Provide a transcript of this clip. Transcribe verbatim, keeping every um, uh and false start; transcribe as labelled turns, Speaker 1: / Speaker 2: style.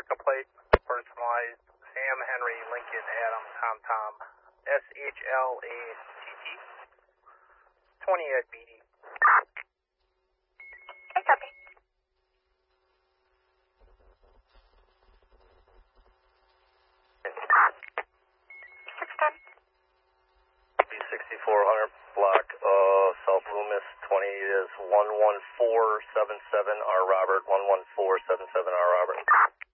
Speaker 1: license plate, personalized, Sam Henry Lincoln Adam Tom Tom, S H L A T T, twenty at B D.
Speaker 2: Okay, copy. six ten.
Speaker 3: B sixty-four hundred block, uh, South Loomis, twenty is one one four seven seven R Robert, one one four seven seven R Robert.